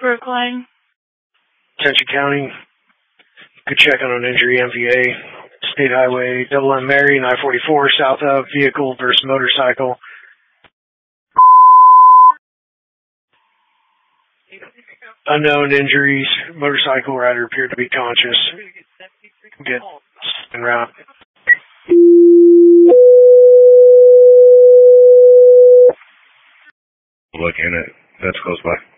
Brookline. Attention County. Good check on an injury, MVA. State Highway, Double M Marion, I-44, south of vehicle versus motorcycle. Unknown injuries. Motorcycle rider appeared to be conscious. Get en route. Looking at that's close by.